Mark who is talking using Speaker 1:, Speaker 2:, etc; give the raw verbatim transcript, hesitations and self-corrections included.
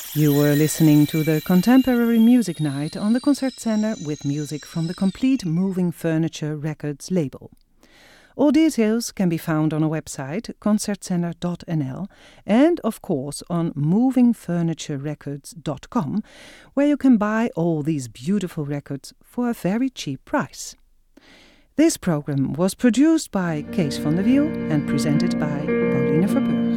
Speaker 1: You were listening to the Contemporary Music Night on the Concertzender with music from the Complete Moving Furniture Records label. All details can be found on our website, concertzender dot n l, and of course on moving furniture records dot com, where you can buy all these beautiful records for a very cheap price. This program was produced by Kees van der Wiel and presented by Pauline Verburg.